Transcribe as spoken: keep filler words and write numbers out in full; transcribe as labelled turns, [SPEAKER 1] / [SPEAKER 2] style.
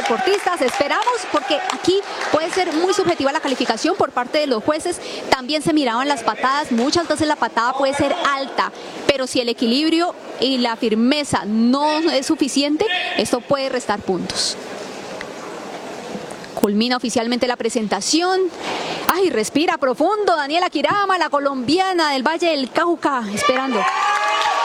[SPEAKER 1] deportistas. Esperamos, porque aquí puede ser muy subjetiva la calificación por parte de los jueces. También se miraban las patadas, muchas veces la patada puede ser alta, pero si el equilibrio y la firmeza no es suficiente, esto puede restar puntos. Culmina oficialmente la presentación. Ay, respira profundo Daniela Quirama, la colombiana del Valle del Cauca, esperando.